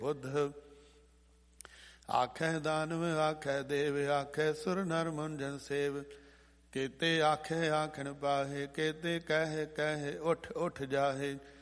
ਬੁੱਧ। ਆਖੈ ਦਾਨਵ ਆਖੈ ਦੇਵ ਆਖੈ ਸੁਰ ਨਰ ਮੁੰਜਨ ਸੇਵ। ਕੇਤੇ ਆਖੈ ਆਖਣ ਪਾਹੇ, ਕੇਤੇ ਕਹਿ ਕਹਿ ਉਠ ਉਠ ਜਾਹੇ।